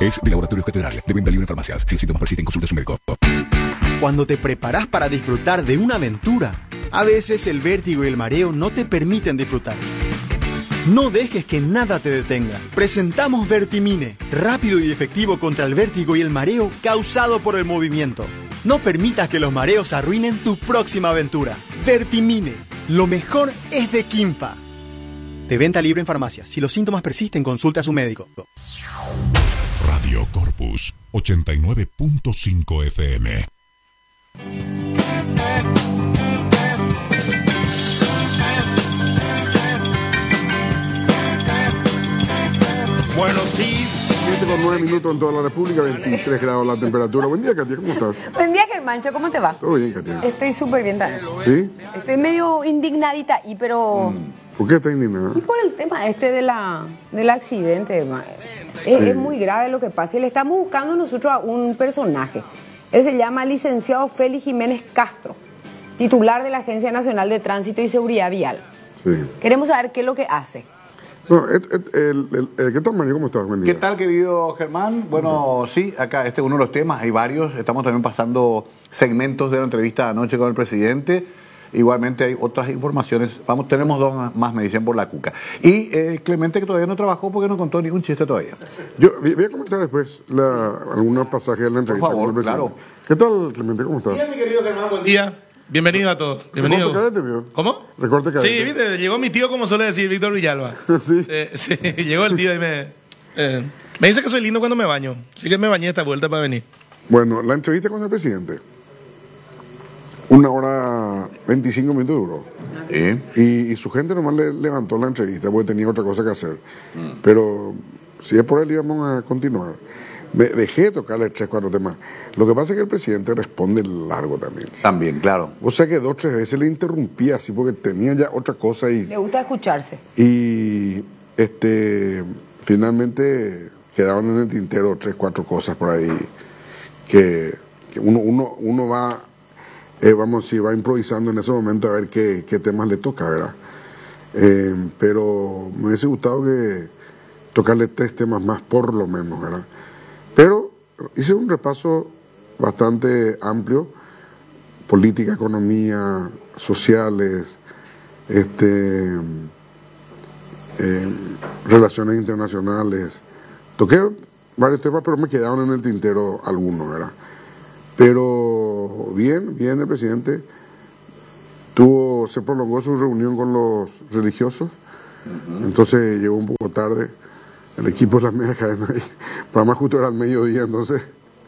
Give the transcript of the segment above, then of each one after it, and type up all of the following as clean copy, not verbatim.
Es de Laboratorios Catedral, de venta libre en farmacias. Si los síntomas persisten, consulte a su médico. Cuando te preparas para disfrutar de una aventura, a veces el vértigo y el mareo no te permiten disfrutar. No dejes que nada te detenga. Presentamos Vertimine, rápido y efectivo contra el vértigo y el mareo causado por el movimiento. No permitas que los mareos arruinen tu próxima aventura. Vertimine, lo mejor es de Quimpa. De venta libre en farmacias. Si los síntomas persisten, consulte a su médico. Radio Corpus 89.5 FM. Bueno, sí. 7:09 en toda la República, 23 grados la temperatura. Buen día, Katia, ¿cómo estás? Buen día, Germancho, ¿cómo te va? Todo bien, Katia. Estoy súper bien también. ¿Sí? Estoy medio indignadita y pero... ¿Por qué estás indignada? Y por el tema del accidente, es muy grave lo que pasa. Y le estamos buscando nosotros a un personaje. Él se llama licenciado Félix Jiménez Castro, titular de la Agencia Nacional de Tránsito y Seguridad Vial. Sí. Queremos saber qué es lo que hace. No, ¿qué tal, Mario? ¿Cómo estás? Buen día. ¿Qué tal, querido Germán? Bueno, sí, acá este es uno de los temas, hay varios. Estamos también pasando segmentos de la entrevista anoche con el presidente. Igualmente hay otras informaciones. Tenemos dos más, me dicen, por la cuca. Y Clemente, que todavía no trabajó porque no contó ningún chiste todavía. Yo voy a comentar después algunos pasajes de la entrevista. Por favor, con el presidente. claro. ¿Qué tal, Clemente? ¿Cómo estás? Bien, mi querido Germán, buen día. Bienvenido a todos. Bienvenido. Recorte cadete, ¿vio? ¿Cómo? Recorte cadete. Sí, viste, llegó mi tío, como suele decir, Víctor Villalba. Sí. Sí, llegó el tío y me dice que soy lindo cuando me baño. Así que me bañé esta vuelta para venir. Bueno, la entrevista con el presidente, 1 hora 25 minutos duró. Y su gente nomás le levantó la entrevista porque tenía otra cosa que hacer. Pero si es por él íbamos a continuar. Me dejé de tocarle 3, 4 temas. Lo que pasa es que el presidente responde largo también. También, claro. O sea que 2 o 3 veces le interrumpía así porque tenía ya otra cosa y... Le gusta escucharse. Y finalmente quedaron en el tintero 3, 4 cosas por ahí que uno va, vamos a decir, va improvisando en ese momento a ver qué temas le toca, ¿verdad? Pero me hubiese gustado que tocarle 3 temas más por lo menos, ¿verdad? Pero hice un repaso bastante amplio, política, economía, sociales, relaciones internacionales. Toqué varios temas, pero me quedaron en el tintero algunos, ¿verdad? Pero bien el presidente se prolongó su reunión con los religiosos, entonces llegó un poco tarde. El equipo de las medias cadenas ahí, para más justo era al mediodía, entonces...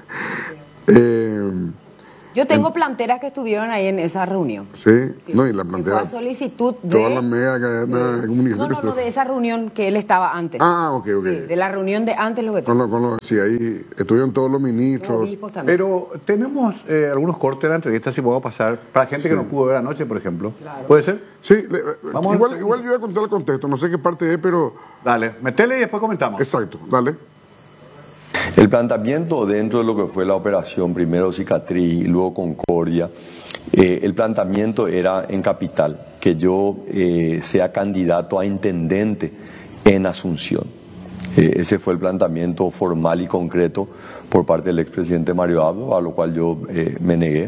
Yo tengo planteras que estuvieron ahí en esa reunión. Sí, no, y la plantera... Fue a solicitud de... Todas las medias cadenas de comunicación. No, de esa reunión que él estaba antes. Ah, ok. Sí, de la reunión de antes lo que... Sí, ahí estuvieron todos los ministros. Pero tenemos algunos cortes de la entrevista, si podemos pasar, para gente que no pudo ver anoche, por ejemplo. Claro. ¿Puede ser? Sí, igual yo voy a contar el contexto, no sé qué parte es, pero... Dale, metele y después comentamos. Exacto, dale. El planteamiento dentro de lo que fue la operación, primero Cicatriz y luego Concordia, el planteamiento era en Capital, que yo sea candidato a intendente en Asunción. Ese fue el planteamiento formal y concreto por parte del expresidente Mario Abdo, a lo cual yo me negué.